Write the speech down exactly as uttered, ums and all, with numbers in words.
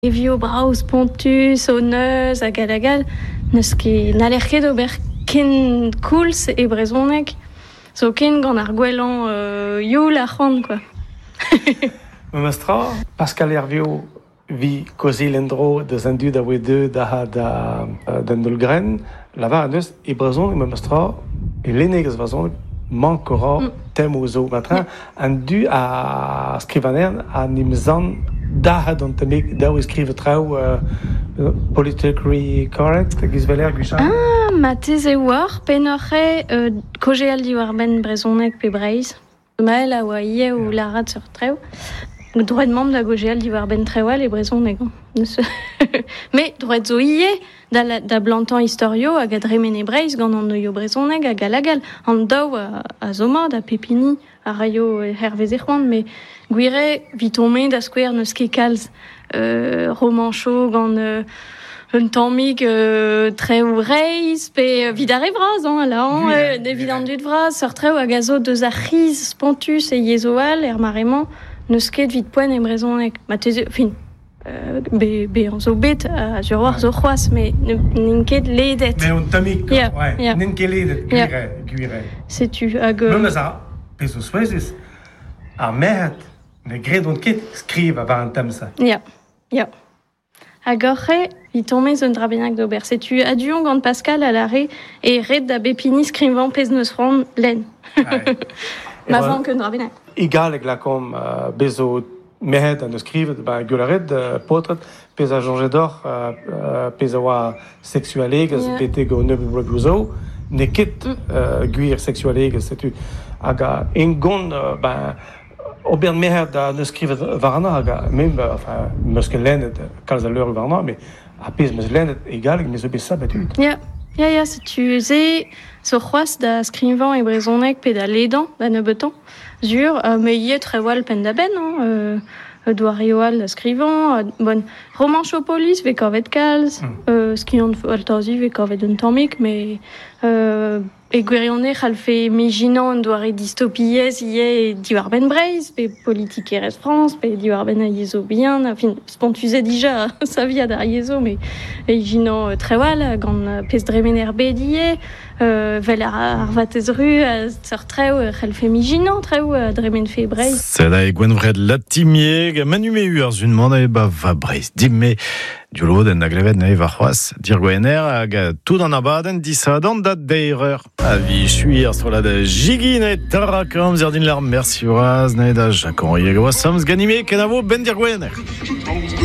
Evio braus pontus, oneus, hag alagal, neus ket n'aler ket ober ken koulz e brezhoneg. So ken gant ar gwellañ euh, youl ar c'hant, quoi. Memastra, Pascal Hervio vi kozil endro deus an dud a oe deu da da d'an dolgren, lava an eus e brezhoneg memastra e leneg eus brezhoneg mankora mm. tem o zo. Matra, an du a skrivaner a nimzan da d'an temik da o eskrive trao uh, politically correct, gizveler guchan. Ah, ma tez e war, penoc'he euh, kojeal di war ben brezhoneg pe breiz. Mael a oa ie ou larat sur trao. Droit de membre da gojeal di war ben trewal e brezhoneg. Mais droit zo ie da, la, da blantan historio hag a dremen e breiz gant an noio brezhoneg hag a lagal. An daou a, a zoma da pepini a raio hervez e c'hoant, mais gwire vitome da skouer neus ket kalz euh, roman chaud gant euh, un tammig euh, treo reiz pe euh, vid ar evraz, hein, là, hein, oui, euh, de vid an dud vraz, sort treo hag a zo deus ar riz spontus e yezoal er maremañ neus ket vid poen e brezhoneg. Ma teze, fin, euh, be, be an zo bet a sur war zo c'hoaz, mais n'in ket ledet. Mais un tammig, yeah, ouais, yeah. n'in ket ledet, gwire, yeah. gwire. Setu hag... Euh... Même ça, peso souezis, ar mehet, ne gred on ket skriv a var an tam sa. Ya, ya. Hag oc'he, vi tomez un drabennak d'ober. Setu adion gant Pascal a lare e red da bepini skrivañ pez neus ran len. Ma van ken drabennak. Egal eg lakom uh, bezo mehet an eus skrivet ba gularet uh, potret pez a jonjedor uh, uh, pez a oa sexualegez yeah. Bete go neub breuzo ne ket mm. uh, gwir sexualegez setu hag a en gont uh, ba ober mehet da neus skrivet varna hag a mem uh, enfin meus ket lennet kalz a leur varna mais a pez meus lennet egal eg meus eus sabatut. Ya, ya, ya, setu ze so c'hoaz da skrivañ e brezhoneg pe da ledan da neubetan zur, uh, me ie trewal pen da ben, hein, euh, doarioal da skrivañ, uh, bon, roman chopolis ve kavet kalz, mm. euh, skiant altazi ve kavet un tammig, mais euh, e gwirionez c'halfe mijinan an doare distopiez ie di war ben breiz, pe politik erez France, pe di war ben a yezo bien, fin, spontuzet dija sa viad ar yezo, mais e jinan euh, trewal gant uh, pez dremen er bet ie, euh, vel ar, ar vatez ru a seur treo c'halfe mijinan treo a dremen fe breiz. Seda e gwenvred latimieg, manu me ur zun manda e ba va breiz dimme diolo den da glevet ne va c'hoaz dir gwener hag tout an abadenn disadan dat deirer a vi chuir sur la da jigin e tarakom zerdin lar merci uraz ne da jakon yeg oa sams ganime kenavo ben dir gwener.